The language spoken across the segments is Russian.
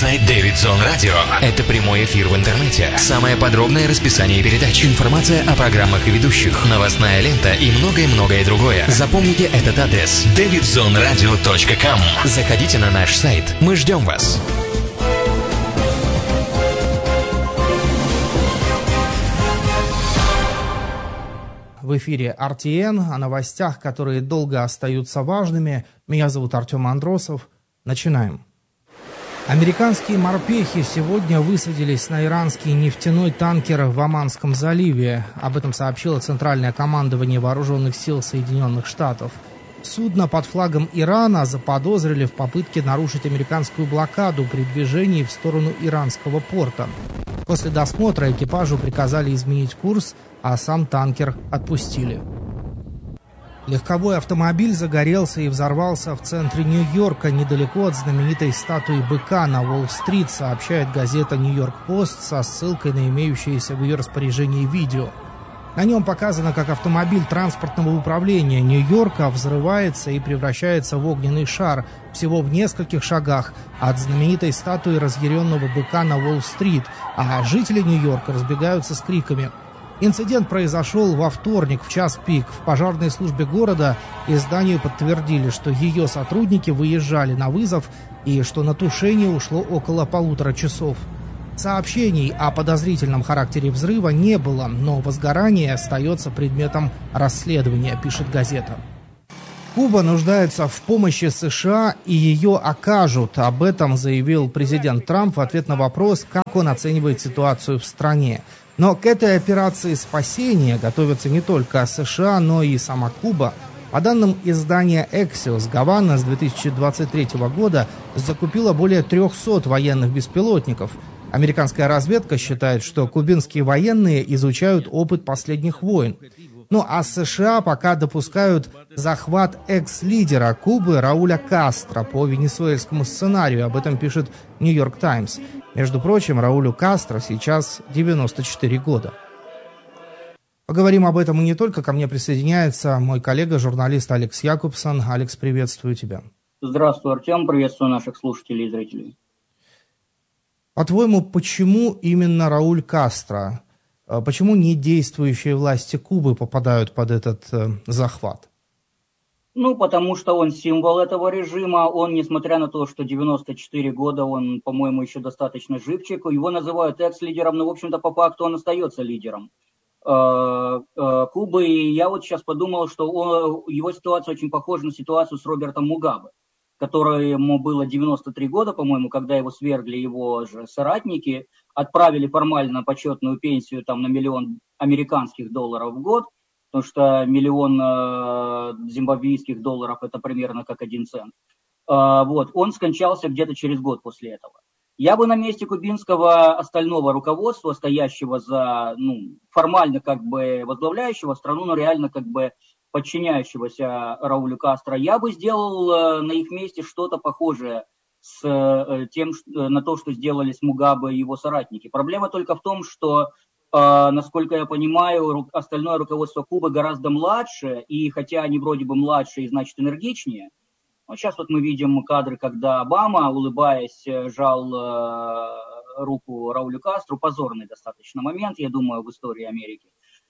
сайт Davidson Radio. Это прямой эфир в интернете. Самое подробное расписание передач, информация о программах и ведущих, новостная лента и многое-многое другое. Запомните этот адрес: davidsonradio.com. Заходите на наш сайт. Мы ждем вас. В эфире RTN, о новостях, которые долго остаются важными. Меня зовут Артем Андросов. Начинаем. Американские морпехи сегодня высадились на иранский нефтяной танкер в Оманском заливе. Об этом сообщило Центральное командование Вооруженных сил Соединенных Штатов. Судно под флагом Ирана заподозрили в попытке нарушить американскую блокаду при движении в сторону иранского порта. После досмотра экипажу приказали изменить курс, а сам танкер отпустили. Легковой автомобиль загорелся и взорвался в центре Нью-Йорка, недалеко от знаменитой статуи быка на Уолл-стрит, сообщает газета «Нью-Йорк-Пост» со ссылкой на имеющееся в ее распоряжении видео. На нем показано, как автомобиль транспортного управления Нью-Йорка взрывается и превращается в огненный шар всего в нескольких шагах от знаменитой статуи разъяренного быка на Уолл-стрит, а жители Нью-Йорка разбегаются с криками. Инцидент произошел во вторник в час пик. В пожарной службе города изданию подтвердили, что ее сотрудники выезжали на вызов и что на тушение ушло около 1,5 часов. Сообщений о подозрительном характере взрыва не было, но возгорание остается предметом расследования, пишет газета. Куба нуждается в помощи США и ее окажут. Об этом заявил президент Трамп в ответ на вопрос, как он оценивает ситуацию в стране. Но к этой операции спасения готовятся не только США, но и сама Куба. По данным издания Axios, Гавана с 2023 года закупила более 300 военных беспилотников. Американская разведка считает, что кубинские военные изучают опыт последних войн. Ну а США пока допускают захват экс-лидера Кубы Рауля Кастро по венесуэльскому сценарию. Об этом пишет «Нью-Йорк Таймс». Между прочим, Раулю Кастро сейчас 94 года. Поговорим об этом и не только. Ко мне присоединяется мой коллега, журналист Алекс Якубсон. Алекс, приветствую тебя. Здравствуй, Артем. Приветствую наших слушателей и зрителей. По-твоему, почему именно Рауль Кастро? Почему не действующие власти Кубы попадают под этот захват? Ну, потому что он символ этого режима. Он, несмотря на то, что 94 года, он, по-моему, еще достаточно живчик. Его называют экс-лидером, но, в общем-то, по факту он остается лидером Кубы. И я вот сейчас подумал, что его ситуация очень похожа на ситуацию с Робертом Мугабе, которому было 93 года, по-моему, когда его свергли его же соратники, отправили формально на почетную пенсию там, на $1 миллион американских долларов в год, потому что $1 миллион зимбабвийских долларов это примерно как 1 цент. Вот. Он скончался где-то через год после этого. Я бы на месте кубинского остального руководства, стоящего за, формально как бы возглавляющего страну, но реально как бы подчиняющегося Раулю Кастро, я бы сделал на их месте что-то похожее с тем, на то, что сделали с Мугабе и его соратники. Проблема только в том, что, насколько я понимаю, остальное руководство Кубы гораздо младше, и хотя они вроде бы младше и значит энергичнее, вот сейчас вот мы видим кадры, когда Обама, улыбаясь, жал руку Раулю Кастро, позорный достаточно момент, я думаю, в истории Америки.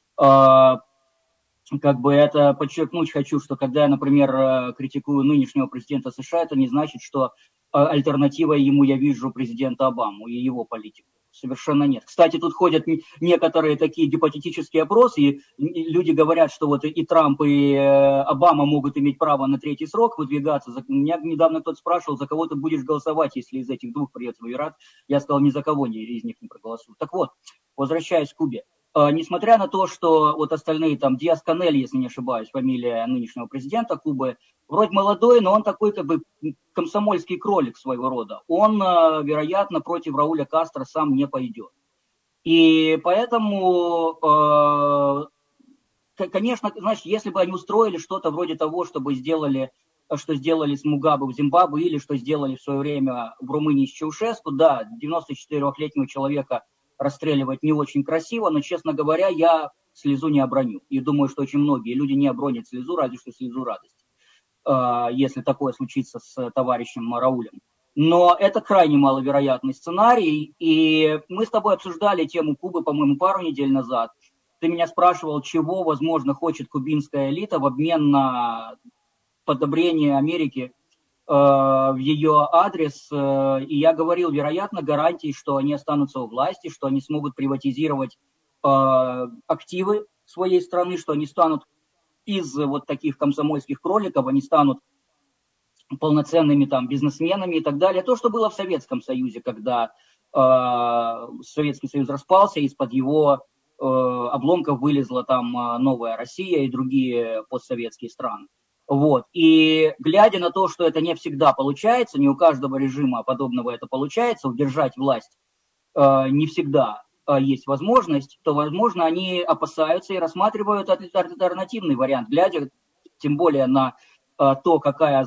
Как бы это подчеркнуть хочу, что когда я, например, критикую нынешнего президента США, это не значит, что альтернативой ему я вижу президента Обаму и его политику. Совершенно нет. Кстати, тут ходят некоторые такие гипотетические опросы, и люди говорят, что вот и Трамп, и Обама могут иметь право на 3-й срок выдвигаться. Меня недавно кто-то спрашивал, за кого ты будешь голосовать, если из этих двух придется выбирать. Я сказал, ни за кого из них не проголосую. Так вот, возвращаясь к Кубе. Несмотря на то, что вот остальные, там, Диас-Канель, если не ошибаюсь, фамилия нынешнего президента Кубы, вроде молодой, но он такой, как бы, комсомольский кролик своего рода. Он, вероятно, против Рауля Кастро сам не пойдет. И поэтому, конечно, знаешь, если бы они устроили что-то вроде того, что сделали с Мугабе в Зимбабве или что сделали в свое время в Румынии с Чаушеску, да, 94-летнего человека расстреливать не очень красиво, но, честно говоря, я слезу не оброню. И думаю, что очень многие люди не обронят слезу, разве что слезу радости, если такое случится с товарищем Раулем. Но это крайне маловероятный сценарий. И мы с тобой обсуждали тему Кубы, по-моему, пару недель назад. Ты меня спрашивал, чего, возможно, хочет кубинская элита в обмен на подобрение Америки в ее адрес. И я говорил, вероятно, гарантий, что они останутся у власти, что они смогут приватизировать активы своей страны, что они станут из вот таких комсомольских кроликов, они станут полноценными там бизнесменами и так далее. То, что было в Советском Союзе, когда Советский Союз распался, из-под его обломков вылезла там новая Россия и другие постсоветские страны. Вот. И глядя на то, что это не всегда получается, не у каждого режима подобного это получается, удержать власть не всегда есть возможность, то, возможно, они опасаются и рассматривают альтернативный вариант, глядя тем более на то, какая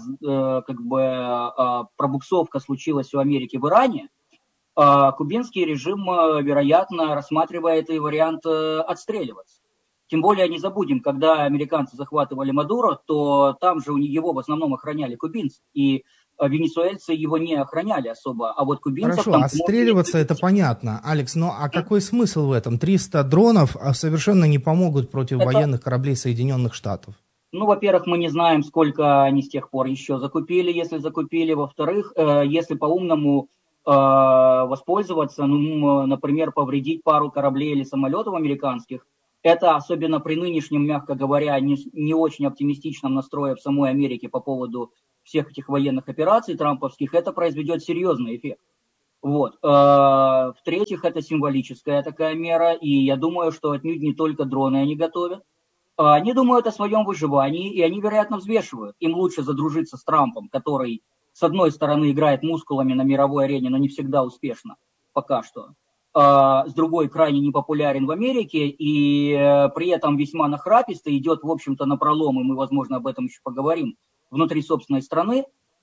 пробуксовка случилась у Америки в Иране. Кубинский режим, вероятно, рассматривает и вариант отстреливаться. Тем более не забудем, когда американцы захватывали Мадуро, то там же его в основном охраняли кубинцы. И венесуэльцы его не охраняли особо, а вот кубинцев... Хорошо, отстреливаться это понятно, Алекс, но а какой смысл в этом? 300 дронов совершенно не помогут против военных кораблей Соединенных Штатов. Ну, во-первых, мы не знаем, сколько они с тех пор еще закупили, если закупили. Во-вторых, если по-умному воспользоваться, ну, например, повредить пару кораблей или самолетов американских, это особенно при нынешнем, мягко говоря, не очень оптимистичном настрое в самой Америке по поводу всех этих военных операций трамповских, это произведет серьезный эффект. Вот. В-третьих, это символическая такая мера, и я думаю, что отнюдь не только дроны они готовят. Они думают о своем выживании, и они, вероятно, взвешивают. Им лучше задружиться с Трампом, который, с одной стороны, играет мускулами на мировой арене, но не всегда успешно, пока что. С другой, крайне непопулярен в Америке, и при этом весьма нахраписто, идет, в общем-то, напролом, и мы, возможно, об этом еще поговорим, внутри собственной страны.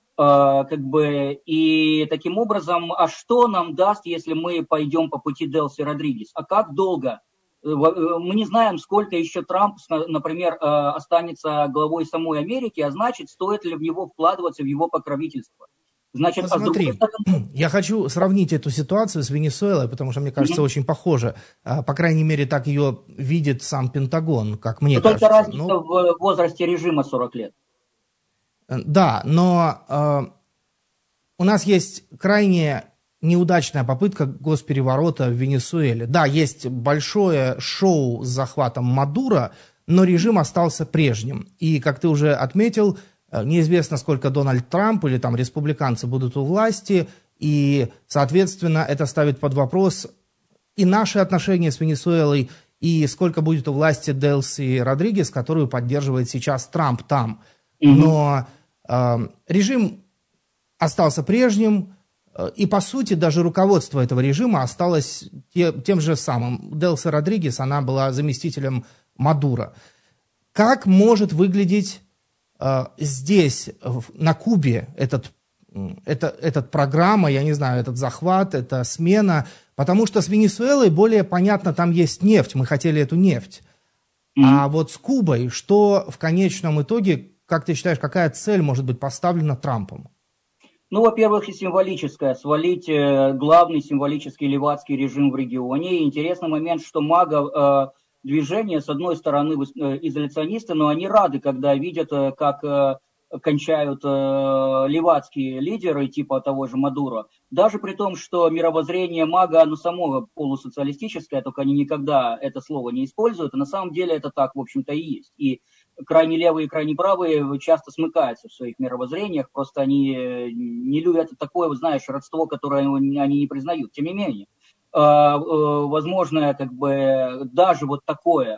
И таким образом, а что нам даст, если мы пойдем по пути Делси Родригес? А как долго? Мы не знаем, сколько еще Трамп, например, останется главой самой Америки, а значит, стоит ли в него вкладываться, в его покровительство. Значит, смотри, я хочу сравнить эту ситуацию с Венесуэлой, потому что, мне кажется, очень похоже. По крайней мере, так ее видит сам Пентагон, как мне кажется. Только разница в возрасте режима 40 лет. Да, но у нас есть крайне неудачная попытка госпереворота в Венесуэле. Да, есть большое шоу с захватом Мадуро, но режим остался прежним. И, как ты уже отметил, неизвестно, сколько Дональд Трамп или там республиканцы будут у власти, и, соответственно, это ставит под вопрос и наши отношения с Венесуэлой, и сколько будет у власти Делси Родригес, которую поддерживает сейчас Трамп там. Но режим остался прежним, и, по сути, даже руководство этого режима осталось тем же самым. Делси Родригес, она была заместителем Мадуро. Как может выглядеть здесь, на Кубе, эта программа, я не знаю, этот захват, эта смена? Потому что с Венесуэлой более понятно, там есть нефть, мы хотели эту нефть. А вот с Кубой, что в конечном итоге, как ты считаешь, какая цель может быть поставлена Трампом? Ну, во-первых, и символическое. Свалить главный символический ливадский режим в регионе. И интересный момент, что движение, с одной стороны, изоляционисты, но они рады, когда видят, как кончают ливадские лидеры, типа того же Мадуро. Даже при том, что мировоззрение МАГА, оно само полусоциалистическое, только они никогда это слово не используют. И на самом деле это так, в общем-то, и есть. И крайне левые и крайне правые часто смыкаются в своих мировоззрениях, просто они не любят такое, знаешь, родство, которое они не признают. Тем не менее, возможно, даже вот такое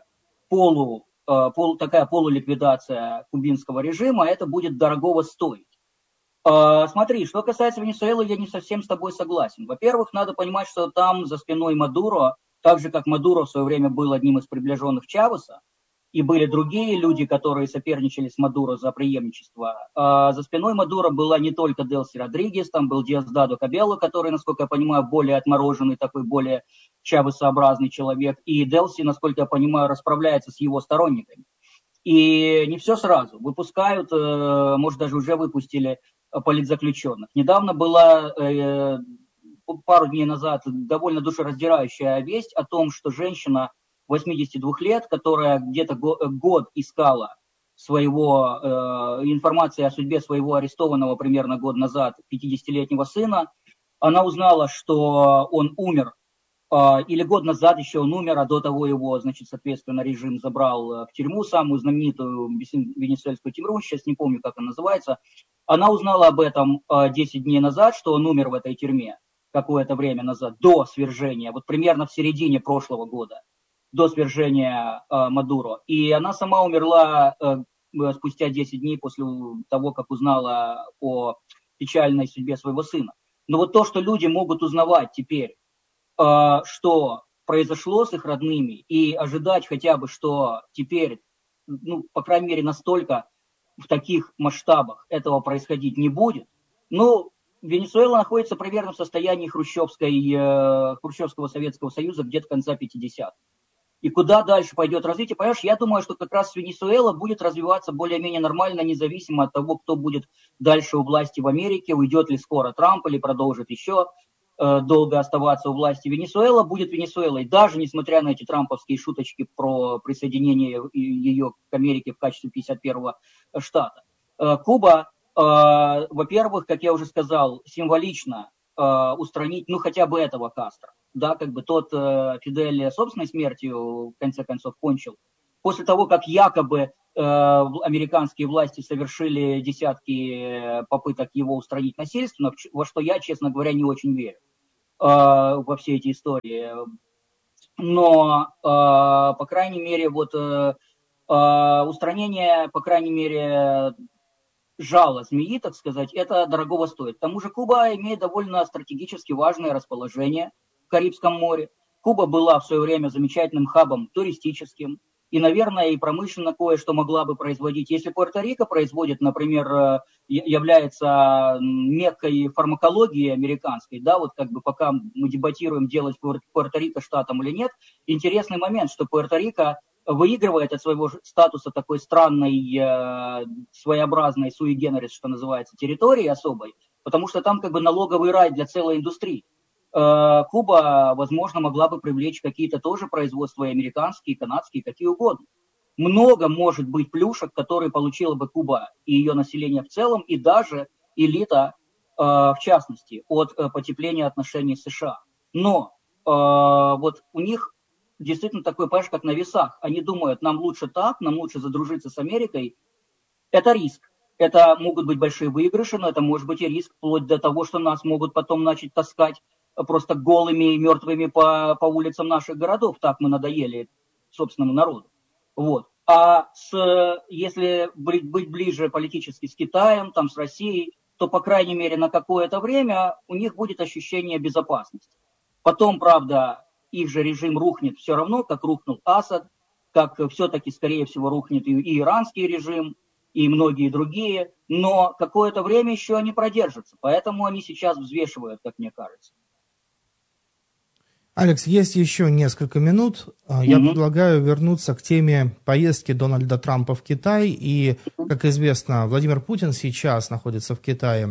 такая полуликвидация кубинского режима, это будет дорогого стоить. Смотри, что касается Венесуэлы, я не совсем с тобой согласен. Во-первых, надо понимать, что там за спиной Мадуро, так же как Мадуро в свое время был одним из приближенных Чавеса, и были другие люди, которые соперничали с Мадуро за преемничество. За спиной Мадуро была не только Делси Родригес, там был Диосдадо Кабелло, который, насколько я понимаю, более отмороженный, такой более чавесообразный человек. И Делси, насколько я понимаю, расправляется с его сторонниками. И не все сразу. Выпускают, может, даже уже выпустили политзаключенных. Недавно была, пару дней назад, довольно душераздирающая весть о том, что женщина 82 лет, которая где-то год искала информации о судьбе своего арестованного примерно год назад 50-летнего сына, она узнала, что он умер, или год назад еще он умер, а до того его, значит, соответственно, режим забрал в тюрьму, самую знаменитую венесуэльскую тюрьму, сейчас не помню, как она называется. Она узнала об этом 10 дней назад, что он умер в этой тюрьме какое-то время назад, до свержения, вот примерно в середине прошлого года, до свержения Мадуро. И она сама умерла спустя 10 дней после того, как узнала о печальной судьбе своего сына. Но вот то, что люди могут узнавать теперь, что произошло с их родными, и ожидать хотя бы, что теперь, ну, по крайней мере, настолько в таких масштабах этого происходить не будет. Ну, Венесуэла находится примерно в состоянии хрущевского Советского Союза где-то конца 50-х. И куда дальше пойдет развитие? Понимаешь, я думаю, что как раз Венесуэла будет развиваться более-менее нормально, независимо от того, кто будет дальше у власти в Америке, уйдет ли скоро Трамп или продолжит еще долго оставаться у власти. Венесуэла будет Венесуэлой, даже несмотря на эти трамповские шуточки про присоединение ее к Америке в качестве 51-го штата. Куба, во-первых, как я уже сказал, символично устранить, ну, хотя бы этого Кастро. Да, как бы тот Фидель собственной смертью, в конце концов, кончил. После того, как якобы американские власти совершили десятки попыток его устранить насильственно, во что я, честно говоря, не очень верю во все эти истории. Но, по крайней мере, вот устранение, по крайней мере, жало змеи, так сказать, это дорогого стоит. К тому же Куба имеет довольно стратегически важное расположение в Карибском море. Куба была в свое время замечательным хабом туристическим и, наверное, и промышленно кое-что могла бы производить. Если Пуэрто-Рико производит, например, является меккой фармакологии американской, да, вот как бы пока мы дебатируем, делать Пуэрто-Рико штатом или нет, интересный момент, что Пуэрто-Рико выигрывает от своего статуса такой странной, своеобразной sui generis, что называется, территории особой, потому что там как бы налоговый рай для целой индустрии. Куба, возможно, могла бы привлечь какие-то тоже производства американские, канадские, какие угодно. Много может быть плюшек, которые получила бы Куба и ее население в целом, и даже элита, в частности, от потепления отношений с США. Но вот у них действительно такой, понимаешь, как на весах. Они думают, нам лучше так, нам лучше задружиться с Америкой. Это риск. Это могут быть большие выигрыши, но это может быть и риск, вплоть до того, что нас могут потом начать таскать просто голыми и мертвыми по улицам наших городов. Так мы надоели собственному народу. Вот. А если быть ближе политически с Китаем, там, с Россией, то, по крайней мере, на какое-то время у них будет ощущение безопасности. Потом, правда, их же режим рухнет все равно, как рухнул Асад, как все-таки, скорее всего, рухнет и иранский режим, и многие другие. Но какое-то время еще они продержатся. Поэтому они сейчас взвешивают, как мне кажется. Алекс, есть еще несколько минут. Я предлагаю вернуться к теме поездки Дональда Трампа в Китай. И, как известно, Владимир Путин сейчас находится в Китае.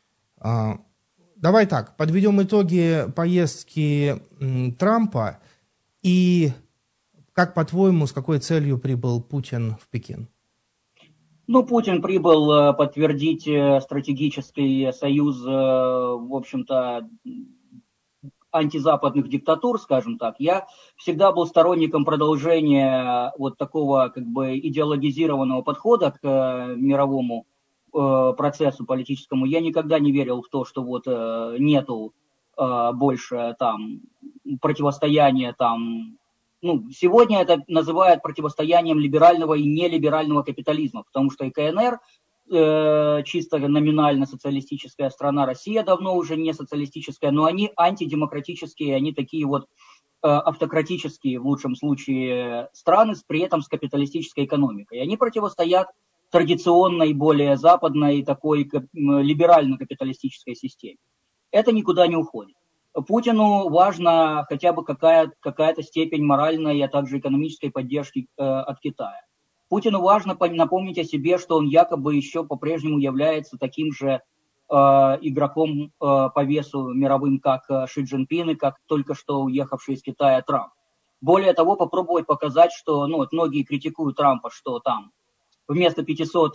Давай так, подведем итоги поездки Трампа. И как, по-твоему, с какой целью прибыл Путин в Пекин? Ну, Путин прибыл подтвердить стратегический союз, в общем-то, антизападных диктатур, скажем так. Я всегда был сторонником продолжения вот такого как бы идеологизированного подхода к мировому процессу политическому. Я никогда не верил в то, что вот нету больше там противостояния там. Ну, сегодня это называют противостоянием либерального и нелиберального капитализма, потому что и КНР чисто номинально социалистическая страна, Россия давно уже не социалистическая, но они антидемократические, они такие вот автократические, в лучшем случае, страны, при этом с капиталистической экономикой. И они противостоят традиционной, более западной, такой либерально-капиталистической системе. Это никуда не уходит. Путину важна хотя бы какая-то степень моральной, а также экономической поддержки от Китая. Путину важно напомнить о себе, что он якобы еще по-прежнему является таким же игроком по весу мировым, как Ши Цзиньпин и как только что уехавший из Китая Трамп. Более того, попробовать показать, что, ну, вот многие критикуют Трампа, что там вместо 500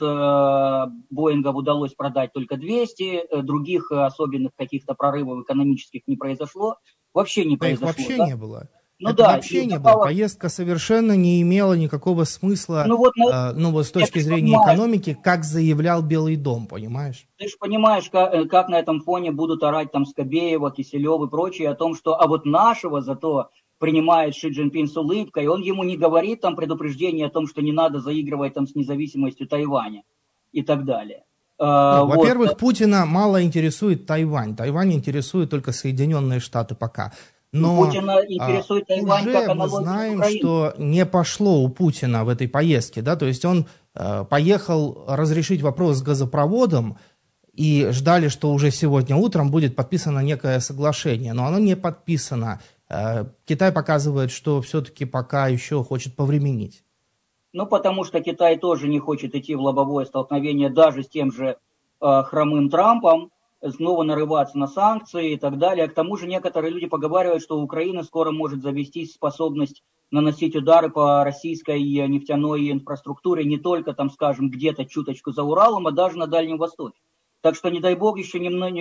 Боингов удалось продать только 200, других особенных каких-то прорывов экономических не произошло. Вообще не Да их произошло. вообще Да? не было. Ну Это да, вообще не было. Поездка совершенно не имела никакого смысла, ну вот, с точки зрения экономики, как заявлял Белый дом, понимаешь? Ты же понимаешь, как на этом фоне будут орать там Скобеева, Киселев и прочие о том, что а вот нашего зато принимает Ши Цзиньпин с улыбкой, он ему не говорит там предупреждение о том, что не надо заигрывать там с независимостью Тайваня и так далее. Во-первых, Путина мало интересует Тайвань. Тайвань интересует только Соединенные Штаты пока. Но Путина интересует Тайвань уже как мы аналогия знаем, Украины. что не пошло у Путина в этой поездке, да, то есть он поехал разрешить вопрос с газопроводом, и ждали, что уже сегодня утром будет подписано некое соглашение, но оно не подписано. Китай показывает, что все-таки пока еще хочет повременить. Ну, потому что Китай тоже не хочет идти в лобовое столкновение даже с тем же хромым Трампом, снова нарываться на санкции и так далее. К тому же некоторые люди поговаривают, что у Украины скоро может завестись способность наносить удары по российской нефтяной инфраструктуре не только, там, скажем, где-то чуточку за Уралом, а даже на Дальнем Востоке. Так что, не дай бог, еще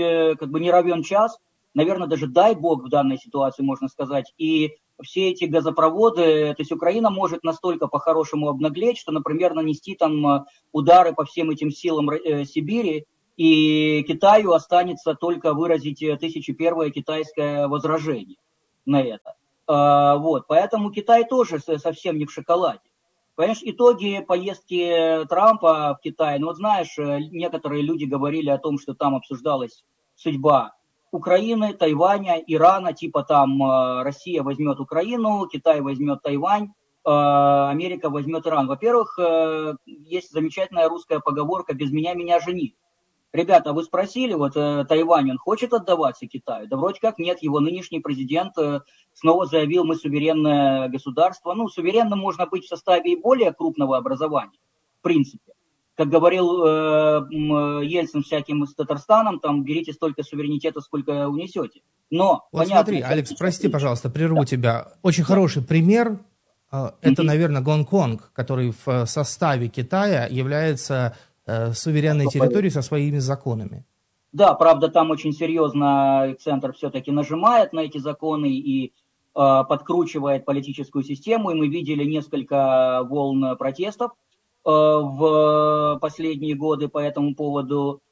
не равен час, наверное, даже дай бог в данной ситуации, можно сказать, и все эти газопроводы, то есть Украина может настолько по-хорошему обнаглеть, что, например, нанести там удары по всем этим силам Сибири, и Китаю останется только выразить 1001 китайское возражение на это. Вот, поэтому Китай тоже совсем не в шоколаде. Понимаешь, итоги поездки Трампа в Китай, ну вот знаешь, некоторые люди говорили о том, что там обсуждалась судьба Украины, Тайваня, Ирана, типа там Россия возьмет Украину, Китай возьмет Тайвань, Америка возьмет Иран. Во-первых, есть замечательная русская поговорка «без меня меня жени». Ребята, вы спросили, вот Тайвань, он хочет отдаваться Китаю? Да вроде как нет, его нынешний президент снова заявил, мы суверенное государство. Ну, суверенным можно быть в составе и более крупного образования, в принципе. Как говорил Ельцин всяким с Татарстаном, там, берите столько суверенитета, сколько унесете. Но, вот понятно... смотри, Алекс, прости, пожалуйста, прерву тебя. Очень хороший пример. Это, наверное, Гонконг, который в составе Китая является суверенной территорией со своими законами. Да, правда, там очень серьезно центр все-таки нажимает на эти законы и подкручивает политическую систему. И мы видели несколько волн протестов в последние годы по этому поводу.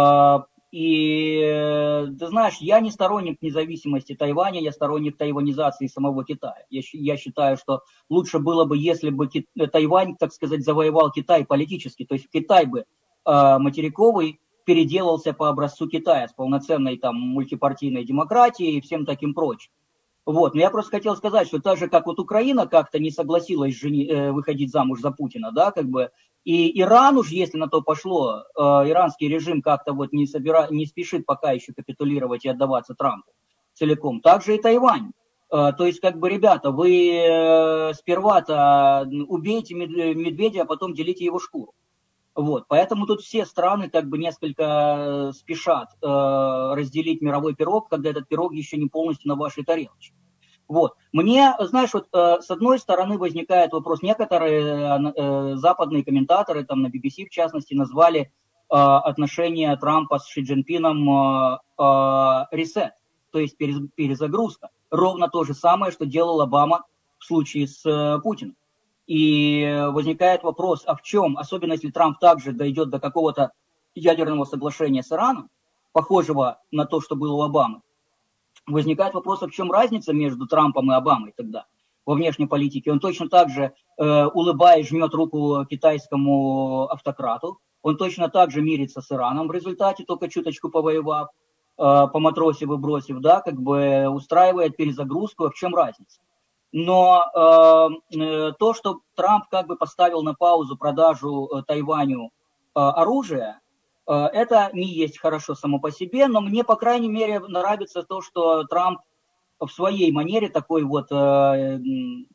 И ты знаешь, я не сторонник независимости Тайваня, я сторонник тайванизации самого Китая. Я считаю, что лучше было бы, если бы Тайвань, так сказать, завоевал Китай политически, то есть Китай бы материковый переделался по образцу Китая с полноценной там мультипартийной демократией и всем таким прочим. Вот. Но я просто хотел сказать, что так же, как вот Украина как-то не согласилась выходить замуж за Путина, да, как бы, и Иран уж, если на то пошло, иранский режим как-то вот не спешит пока еще капитулировать и отдаваться Трампу целиком. Также и Тайвань. То есть, как бы, ребята, вы сперва-то убейте медведя, а потом делите его шкуру. Вот, поэтому тут все страны как бы несколько спешат разделить мировой пирог, когда этот пирог еще не полностью на вашей тарелочке. Вот. Мне, знаешь, вот с одной стороны возникает вопрос, некоторые западные комментаторы, там на BBC в частности, назвали отношения Трампа с Ши Цзиньпином ресет, то есть перезагрузка. Ровно то же самое, что делал Обама в случае с Путиным. И возникает вопрос, а в чем, особенно если Трамп также дойдет до какого-то ядерного соглашения с Ираном, похожего на то, что было у Обамы, возникает вопрос, а в чем разница между Трампом и Обамой тогда во внешней политике? Он точно так же, улыбаясь, жмет руку китайскому автократу, он точно так же мирится с Ираном в результате, только чуточку повоевав, поматросив и бросив, да, как бы устраивает перезагрузку, а в чем разница? Но то, что Трамп как бы поставил на паузу продажу Тайваню оружия, это не есть хорошо само по себе, но мне, по крайней мере, нравится то, что Трамп в своей манере такой вот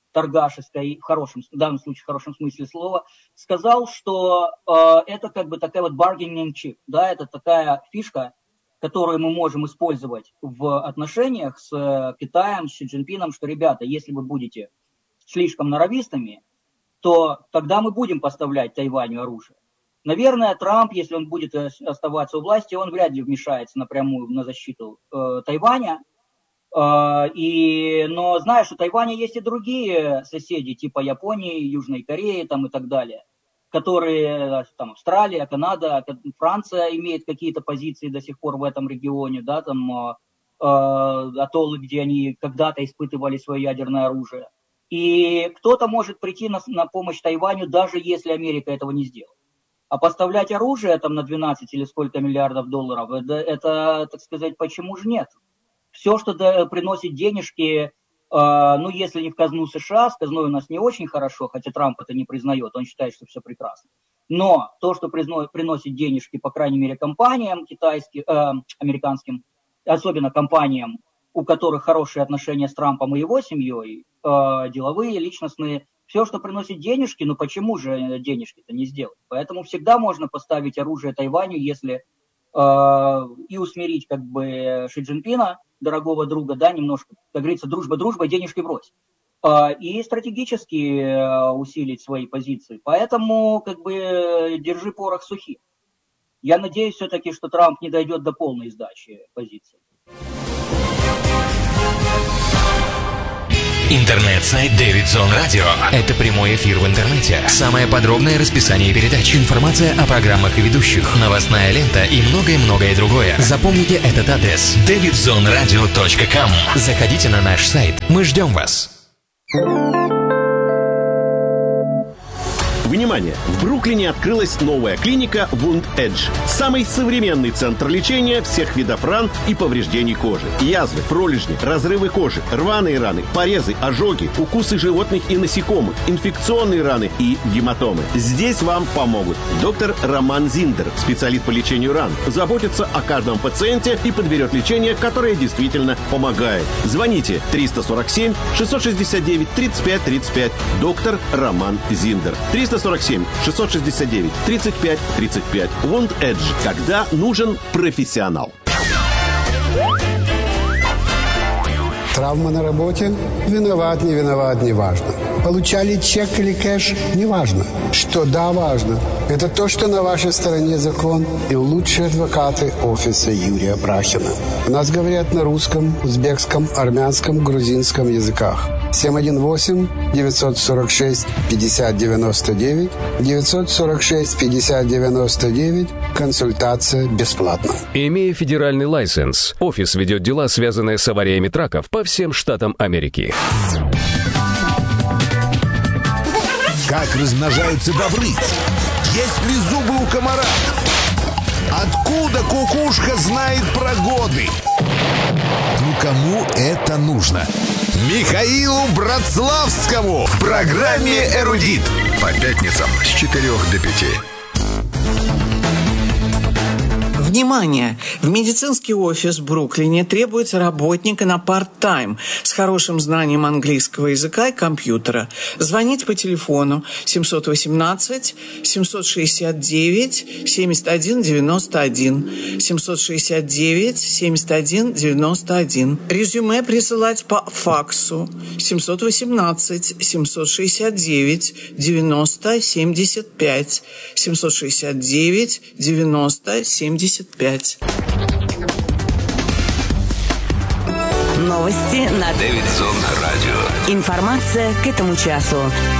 торгашеской, в данном случае в хорошем смысле слова, сказал, что это как бы такая вот bargaining chip, да, это такая фишка, которую мы можем использовать в отношениях с Китаем, с Си Цзиньпином, что, ребята, если вы будете слишком норовистыми, то тогда мы будем поставлять Тайваню оружие. Наверное, Трамп, если он будет оставаться у власти, он вряд ли вмешается напрямую на защиту Тайваня. Но знаешь, у Тайваня есть и другие соседи, типа Японии, Южной Кореи там, и так далее, которые, там, Австралия, Канада, Франция имеет какие-то позиции до сих пор в этом регионе, да, там атоллы, где они когда-то испытывали свое ядерное оружие. И кто-то может прийти на помощь Тайваню, даже если Америка этого не сделает. А поставлять оружие там на 12 или сколько миллиардов долларов, это, так сказать, почему же нет? Все, что приносит денежки, если не в казну США, с казной у нас не очень хорошо, хотя Трамп это не признает, он считает, что все прекрасно. Но то, что приносит денежки, по крайней мере, компаниям китайским, американским, особенно компаниям, у которых хорошие отношения с Трампом и его семьей, деловые, личностные, все, что приносит денежки, почему же денежки-то не сделать? Поэтому всегда можно поставить оружие Тайваню, если и усмирить как бы Ши Цзиньпина, дорогого друга, да, немножко, как говорится, дружба, денежки брось. И стратегически усилить свои позиции. Поэтому, как бы, держи порох сухим. Я надеюсь все-таки, что Трамп не дойдет до полной сдачи позиций. Интернет-сайт Davidson Radio. Это прямой эфир в интернете. Самое подробное расписание передач, информация о программах и ведущих, новостная лента и многое-многое другое. Запомните этот адрес: davidsonradio.com. Заходите на наш сайт. Мы ждем вас. Внимание! В Бруклине открылась новая клиника Wound Edge. Самый современный центр лечения всех видов ран и повреждений кожи. Язвы, пролежни, разрывы кожи, рваные раны, порезы, ожоги, укусы животных и насекомых, инфекционные раны и гематомы. Здесь вам помогут доктор Роман Зиндер, специалист по лечению ран, заботится о каждом пациенте и подберет лечение, которое действительно помогает. Звоните 347 669 35 35. Доктор Роман Зиндер. 347 669 35 35. Wound Edge. Когда нужен профессионал. Травма на работе? Виноват, не виноват, не важно. Получали чек или кэш? Не важно. Что да, важно. Это то, что на вашей стороне закон и лучшие адвокаты офиса Юрия Брахина. У нас говорят на русском, узбекском, армянском, грузинском языках. 718-946-5099, 946-5099, консультация бесплатна. Имея федеральный лайсенс, офис ведет дела, связанные с авариями траков по всем штатам Америки. Как размножаются бобры? Есть ли зубы у комара? Откуда кукушка знает про годы? Ну, кому это нужно? Михаилу Братславскому в программе «Эрудит». По пятницам с 4 до 5. Внимание! В медицинский офис в Бруклине требуется работника на парт-тайм с хорошим знанием английского языка и компьютера. Звоните по телефону 718-769-7191. 769-7191. Резюме присылать по факсу 718-769-90-75. 769-90-75. Новости на Davidson Radio. Информация к этому часу.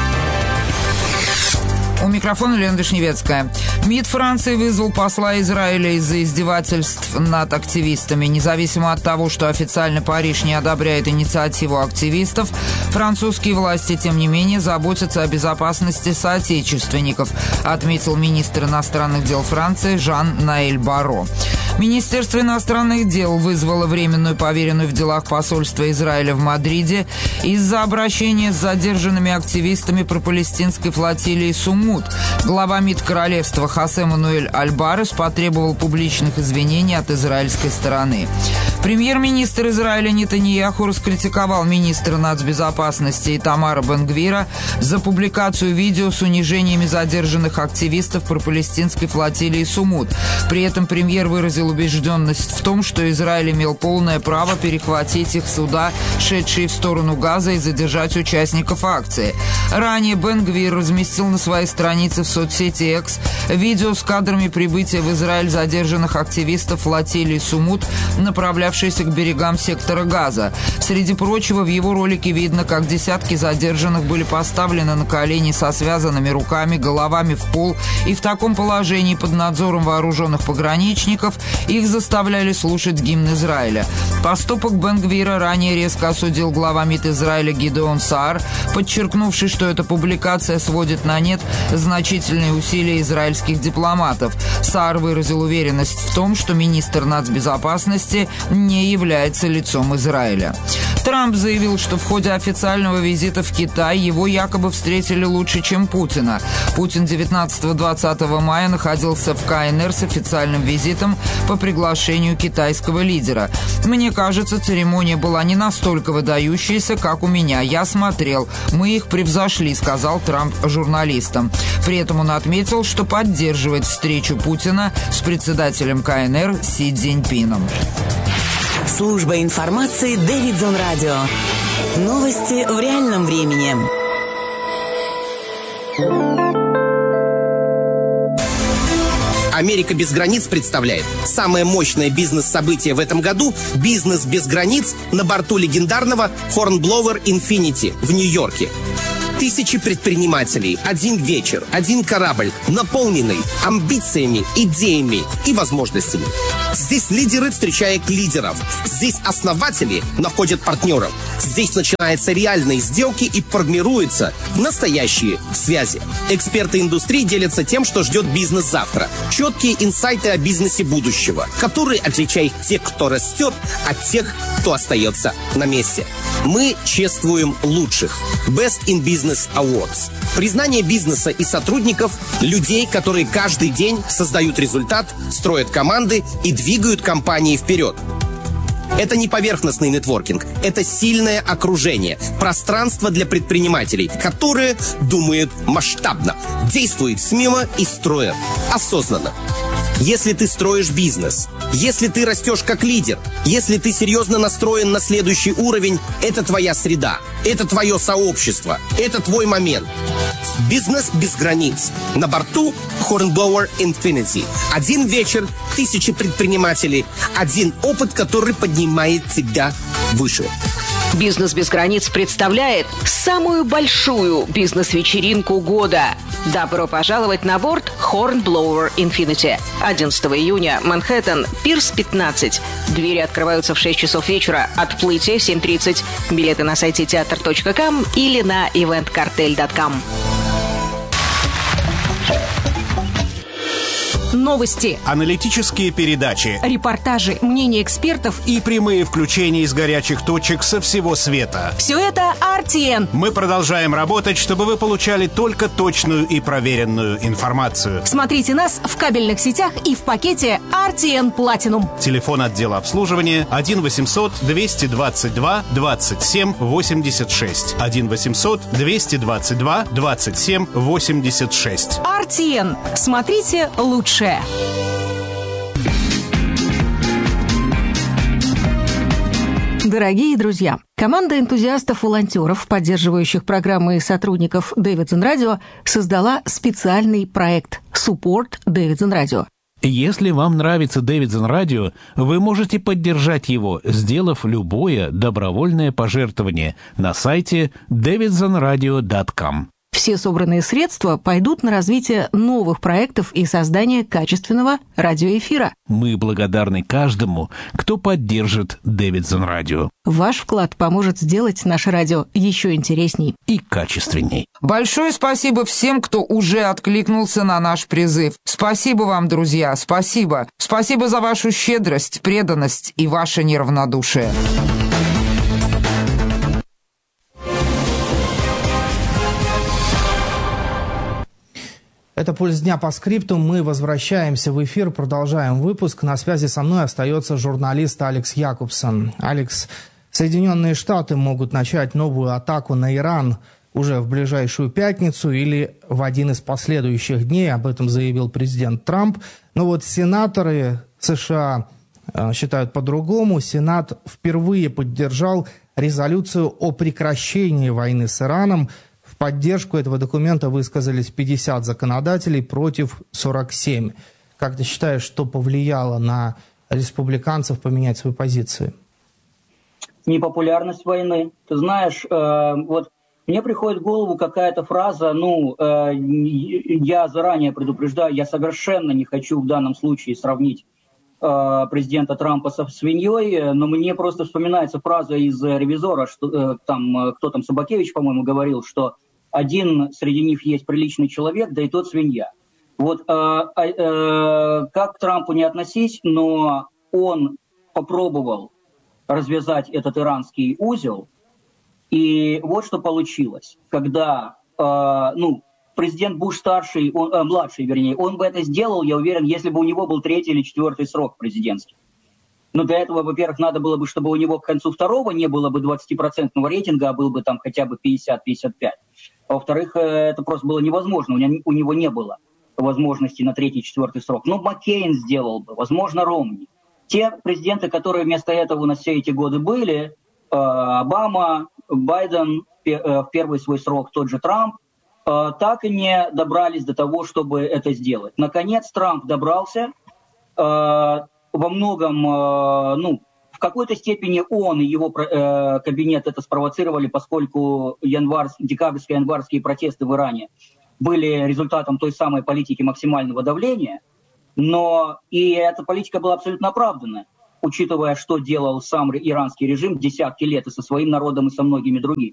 У микрофона Лена Вишневецкая. МИД Франции вызвал посла Израиля из-за издевательств над активистами. Независимо от того, что официально Париж не одобряет инициативу активистов, французские власти, тем не менее, заботятся о безопасности соотечественников, отметил министр иностранных дел Франции Жан-Наэль Барро. Министерство иностранных дел вызвало временную поверенную в делах посольства Израиля в Мадриде из-за обращения с задержанными активистами пропалестинской флотилии «Сумут». Глава МИД королевства Хосе Мануэль Аль-Барес потребовал публичных извинений от израильской стороны. Премьер-министр Израиля Нетаньяху раскритиковал министра нацбезопасности Итамара Бен-Гвира за публикацию видео с унижениями задержанных активистов пропалестинской флотилии «Сумут». При этом премьер выразил убежденность в том, что Израиль имел полное право перехватить их суда, шедшие в сторону Газа, и задержать участников акции. Ранее Бен-Гвир разместил на своей странице в соцсети X видео с кадрами прибытия в Израиль задержанных активистов флотилии «Сумут», направлявшиеся к берегам сектора Газа. Среди прочего, в его ролике видно, как десятки задержанных были поставлены на колени со связанными руками, головами в пол, и в таком положении под надзором вооруженных пограничников их заставляли слушать гимн Израиля. Поступок Бен-Гвира ранее резко осудил глава МИД Израиля Гидеон Саар, подчеркнувший, что эта публикация сводит на нет значительные усилия израильских дипломатов. Саар выразил уверенность в том, что министр нацбезопасности не является лицом Израиля. Трамп заявил, что в ходе официального визита в Китай его якобы встретили лучше, чем Путина. Путин 19-20 мая находился в КНР с официальным визитом по приглашению китайского лидера. «Мне кажется, церемония была не настолько выдающаяся, как у меня. Я смотрел. Мы их превзошли», — сказал Трамп журналистам. При этом он отметил, что поддерживает встречу Путина с председателем КНР Си Цзиньпином. Служба информации Дэвидсон Радио. Новости в реальном времени. «Америка без границ» представляет самое мощное бизнес-событие в этом году – «Бизнес без границ» на борту легендарного Hornblower Infinity в Нью-Йорке. Тысячи предпринимателей, один вечер, один корабль, наполненный амбициями, идеями и возможностями. Здесь лидеры встречают лидеров. Здесь основатели находят партнеров. Здесь начинаются реальные сделки и формируются настоящие связи. Эксперты индустрии делятся тем, что ждет бизнес завтра. Четкие инсайты о бизнесе будущего, которые отличают тех, кто растет, от тех, кто остается на месте. Мы чествуем лучших. Best in Business Awards. Признание бизнеса и сотрудников, людей, которые каждый день создают результат, строят команды и двигают компании вперед. Это не поверхностный нетворкинг, это сильное окружение, пространство для предпринимателей, которые думают масштабно, действуют смело и строят осознанно. Если ты строишь бизнес, если ты растешь как лидер, если ты серьезно настроен на следующий уровень, это твоя среда, это твое сообщество, это твой момент. Бизнес без границ. На борту Hornblower Infinity. Один вечер, тысячи предпринимателей, один опыт, который поднимает тебя выше. «Бизнес без границ» представляет самую большую бизнес-вечеринку года. Добро пожаловать на борт Hornblower Infinity. 11 июня, Манхэттен, Пирс 15. Двери открываются в 6 часов вечера, отплытие в 7:30. Билеты на сайте teatr.com или на eventcartel.com. Новости, аналитические передачи, репортажи, мнения экспертов и прямые включения из горячих точек со всего света. Все это RTN. Мы продолжаем работать, чтобы вы получали только точную и проверенную информацию. Смотрите нас в кабельных сетях и в пакете RTN Platinum. Телефон отдела обслуживания 1-800-222-27-86. 1-800-222-27-86. RTN. Смотрите лучше. Дорогие друзья, команда энтузиастов-волонтеров, поддерживающих программы и сотрудников Дэвидсон Радио, создала специальный проект «Support Дэвидсон Радио». Если вам нравится Дэвидсон Радио, вы можете поддержать его, сделав любое добровольное пожертвование на сайте davidsonradio.com. Все собранные средства пойдут на развитие новых проектов и создание качественного радиоэфира. Мы благодарны каждому, кто поддержит Дэвидсон Радио. Ваш вклад поможет сделать наше радио еще интересней и качественней. Большое спасибо всем, кто уже откликнулся на наш призыв. Спасибо вам, друзья, спасибо. Спасибо за вашу щедрость, преданность и ваше неравнодушие. Это «Пульс дня» по скрипту. Мы возвращаемся в эфир, продолжаем выпуск. На связи со мной остается журналист Алекс Якубсон. Алекс, Соединенные Штаты могут начать новую атаку на Иран уже в ближайшую пятницу или в один из последующих дней. Об этом заявил президент Трамп. Но вот сенаторы США считают по-другому. Сенат впервые поддержал резолюцию о прекращении войны с Ираном. В поддержку этого документа высказались 50 законодателей против 47. Как ты считаешь, что повлияло на республиканцев поменять свою позицию? Непопулярность войны. Ты знаешь, вот мне приходит в голову какая-то фраза, я заранее предупреждаю, я совершенно не хочу в данном случае сравнить президента Трампа со свиньей, но мне просто вспоминается фраза из «Ревизора», что кто там, Собакевич, по-моему, говорил, что один среди них есть приличный человек, да и тот свинья. Вот как к Трампу не относись, но он попробовал развязать этот иранский узел, и вот что получилось, когда президент Буш-старший, младший, вернее, он бы это сделал, я уверен, если бы у него был 3-й или 4-й срок президентский. Но для этого, во-первых, надо было бы, чтобы у него к концу второго не было бы 20% рейтинга, а был бы там хотя бы 50-55. А во-вторых, это просто было невозможно, у него не было возможности на 3-й, 4-й срок. Но Маккейн сделал бы, возможно, Ромни. Те президенты, которые вместо этого у нас все эти годы были, Обама, Байден, в первый свой срок тот же Трамп, так и не добрались до того, чтобы это сделать. Наконец, Трамп добрался. Во многом, в какой-то степени он и его кабинет это спровоцировали, поскольку декабрьские январские протесты в Иране были результатом той самой политики максимального давления. Но и эта политика была абсолютно оправданная, учитывая, что делал сам иранский режим десятки лет и со своим народом, и со многими другими.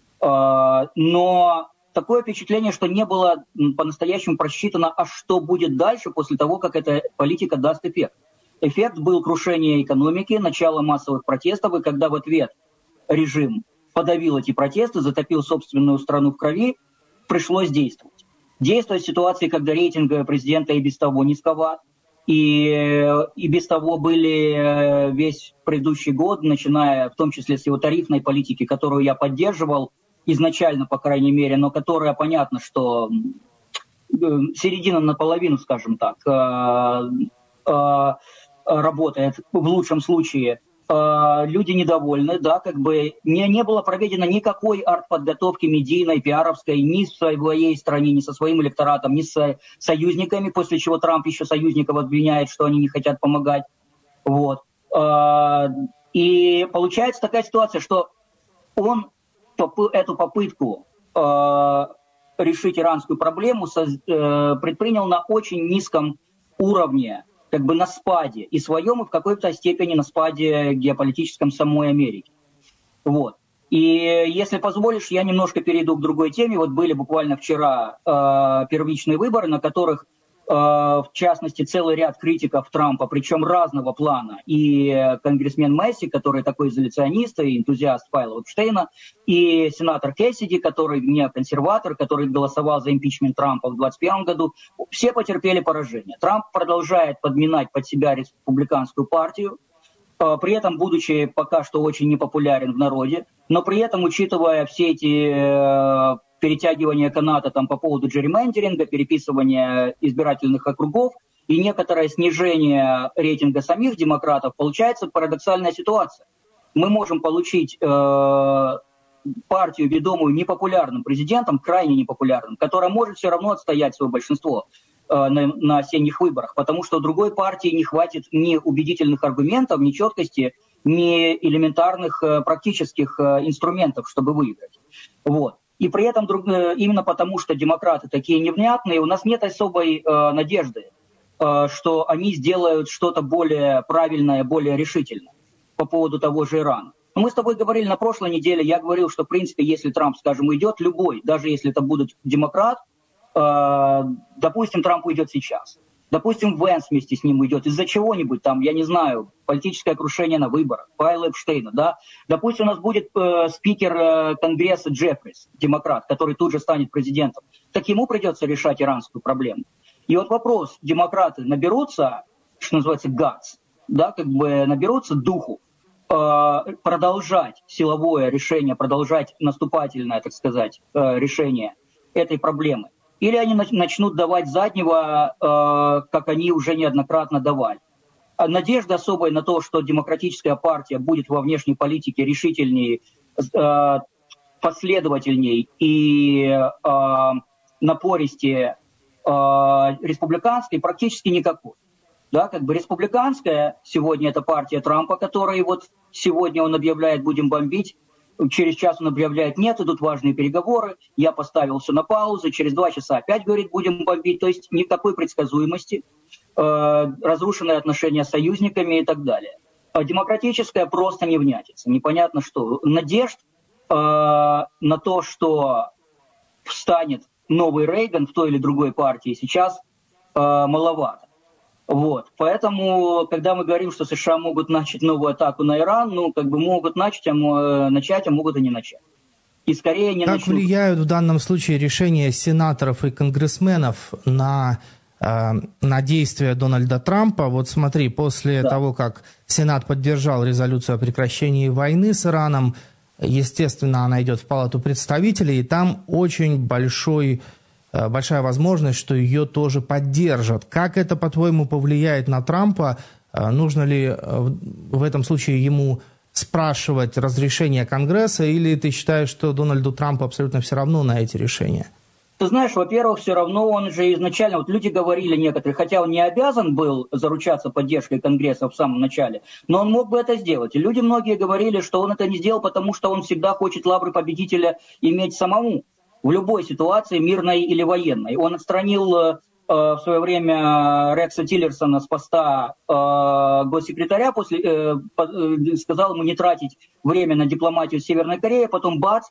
Но такое впечатление, что не было по-настоящему просчитано, а что будет дальше после того, как эта политика даст эффект. Эффект был крушение экономики, начало массовых протестов, и когда в ответ режим подавил эти протесты, затопил собственную страну в крови, пришлось действовать. Действовать в ситуации, когда рейтинг президента и без того низковат, и без того были весь предыдущий год, начиная в том числе с его тарифной политики, которую я поддерживал, изначально, по крайней мере, но которая, понятно, что середина наполовину, скажем так, работает в лучшем случае. Люди недовольны, да, не было проведено никакой артподготовки медийной, пиаровской ни в своей стране, ни со своим электоратом, ни с союзниками, после чего Трамп еще союзников обвиняет, что они не хотят помогать. Вот. И получается такая ситуация, что он эту попытку решить иранскую проблему предпринял на очень низком уровне, на спаде и своем, и в какой-то степени на спаде геополитическом самой Америки. Вот. И если позволишь, я немножко перейду к другой теме. Вот были буквально вчера первичные выборы, на которых, в частности, целый ряд критиков Трампа, причем разного плана, и конгрессмен Месси, который такой изоляционист и энтузиаст Файла Эпштейна, и сенатор Кэссиди, который неоконсерватор, который голосовал за импичмент Трампа в 2021 году, все потерпели поражение. Трамп продолжает подминать под себя республиканскую партию, при этом будучи пока что очень непопулярен в народе, но при этом, учитывая все эти перетягивание каната по поводу джерримендеринга, переписывания избирательных округов и некоторое снижение рейтинга самих демократов, получается парадоксальная ситуация. Мы можем получить партию, ведомую непопулярным президентом, крайне непопулярным, которая может все равно отстоять свое большинство на осенних выборах, потому что другой партии не хватит ни убедительных аргументов, ни четкости, ни элементарных практических инструментов, чтобы выиграть. Вот. И при этом именно потому, что демократы такие невнятные, у нас нет особой надежды, что они сделают что-то более правильное, более решительное по поводу того же Ирана. Мы с тобой говорили на прошлой неделе, я говорил, что в принципе, если Трамп, скажем, уйдет, любой, даже если это будет демократ, допустим, Трамп уйдет сейчас. Допустим, Венс вместе с ним уйдет из-за чего-нибудь там, я не знаю, политическое крушение на выборах, Пайла Эпштейна, да. Допустим, у нас будет спикер Конгресса Джеффрис, демократ, который тут же станет президентом. Так ему придется решать иранскую проблему. И вот вопрос, демократы наберутся, что называется, guts, да, как бы наберутся духу, продолжать силовое решение, продолжать наступательное, так сказать, решение этой проблемы. Или они начнут давать заднего, как они уже неоднократно давали. Надежда особая на то, что демократическая партия будет во внешней политике решительнее, последовательней и напористее республиканской, практически никакой. Да, как бы республиканская сегодня это партия Трампа, которая вот сегодня он объявляет, будем бомбить. Через час он объявляет, нет, идут важные переговоры, я поставил все на паузу, через 2 часа опять говорит, будем бомбить. То есть никакой предсказуемости, разрушенные отношения с союзниками и так далее. Демократическая просто невнятица, непонятно что. Надежд на то, что встанет новый Рейган в той или другой партии, сейчас маловато. Вот. Поэтому, когда мы говорим, что США могут начать новую атаку на Иран, ну, как бы могут начать, а могут и не начать. И скорее не начнут. Как влияют в данном случае решения сенаторов и конгрессменов на действия Дональда Трампа? Вот смотри, после того, как Сенат поддержал резолюцию о прекращении войны с Ираном, естественно, она идет в Палату представителей, и там очень большая возможность, что ее тоже поддержат. Как это, по-твоему, повлияет на Трампа? Нужно ли в этом случае ему спрашивать разрешение Конгресса, или ты считаешь, что Дональду Трампу абсолютно все равно на эти решения? Ты знаешь, во-первых, все равно он же изначально, вот люди говорили некоторые, хотя он не обязан был заручаться поддержкой Конгресса в самом начале, но он мог бы это сделать. И люди многие говорили, что он это не сделал, потому что он всегда хочет лавры победителя иметь самому. В любой ситуации, мирной или военной. Он отстранил в свое время Рекса Тиллерсона с поста госсекретаря, сказал ему не тратить время на дипломатию Северной Кореи, потом бац,